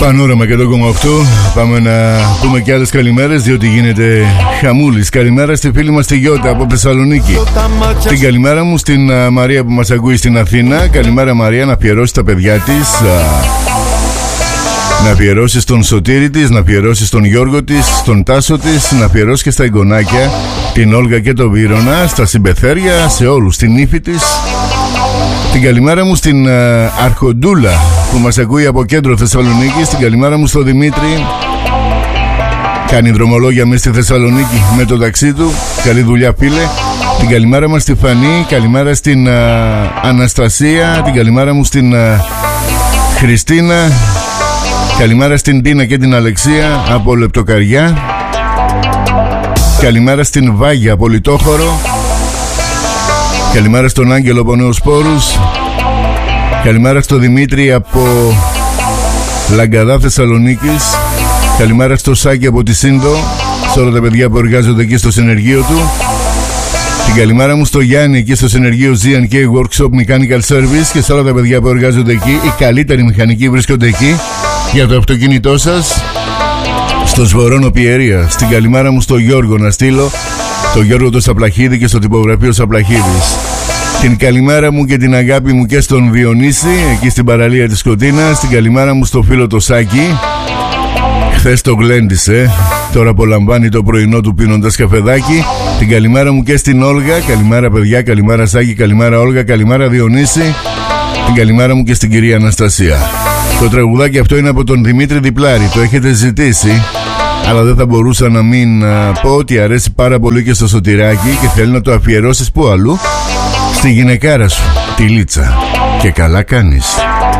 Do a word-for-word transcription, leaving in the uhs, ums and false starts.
Πανόραμα εκατό κόμμα οκτώ. Πάμε να πούμε και άλλες καλημέρες, διότι γίνεται χαμούλης. Καλημέρα στη φίλη μας τη Γιώτα από Θεσσαλονίκη. Την καλημέρα μου στην uh, Μαρία που μας ακούει στην Αθήνα. Καλημέρα Μαρία, να αφιερώσει τα παιδιά της, uh, να αφιερώσει στον Σωτήρη της, να αφιερώσει στον Γιώργο της, στον Τάσο της, να αφιερώσει και στα εγγονάκια, την Όλγα και τον Βύρονα, στα συμπεθέρια, σε όλους, στην ύφη της. Την καλημέρα μου στην uh, Αρχοντούλα που μας ακούει από κέντρο Θεσσαλονίκης. Την καλημέρα μου στο Δημήτρη, κάνει δρομολόγια μέσα στη Θεσσαλονίκη με το ταξί του. Καλή δουλειά φίλε. Την καλημέρα μας στη Φανή. Καλημέρα στην uh, Αναστασία. Την καλημέρα μου στην uh, Χριστίνα. Καλημέρα στην Τίνα και την Αλεξία από Λεπτοκαριά. Καλημέρα στην Βάγια από Λιτόχωρο. Καλημέρα στον Άγγελο από Νεοσπόρους. Καλημέρα στο Δημήτρη από Λαγκαδά Θεσσαλονίκης. Καλημέρα στο Σάκη από τη Σύνδο, σε όλα τα παιδιά που εργάζονται εκεί στο συνεργείο του. Την καλημέρα μου στο Γιάννη εκεί στο συνεργείο ζι εν κέι Workshop Mechanical Service και σε όλα τα παιδιά που εργάζονται εκεί. Οι καλύτεροι μηχανικοί βρίσκονται εκεί για το αυτοκίνητό σας. Στο Σβορώνο Πιερία. Στην καλημέρα μου στο Γιώργο να στείλω, το Γιώργο το Σαπλαχίδη και στο τυπογραφείο Σαπλαχίδης. Την καλημέρα μου και την αγάπη μου και στον Διονύση εκεί στην παραλία της Σκοτίνας. Την καλημέρα μου στο φίλο το Σάκη. Χθες το γλέντισε, τώρα απολαμβάνει το πρωινό του πίνοντας καφεδάκι. Την καλημέρα μου και στην Όλγα. Καλημέρα παιδιά, καλημέρα Σάκη, καλημέρα Όλγα, καλημέρα Διονύση. Την καλημέρα μου και στην κυρία Αναστασία. Το τραγουδάκι αυτό είναι από τον Δημήτρη Διπλάρη, το έχετε ζητήσει, αλλά δεν θα μπορούσα να μην α, πω ότι αρέσει πάρα πολύ και στο Σωτηράκι και θέλει να το αφιερώσεις που αλλού? Στη γυναικάρα σου, τη Λίτσα. Και καλά κάνεις.